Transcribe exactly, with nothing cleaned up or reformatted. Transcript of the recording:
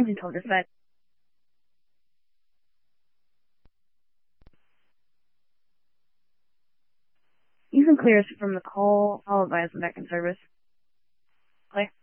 Engine told dispatch. Ethan clears from the call, followed by his second service. Clay?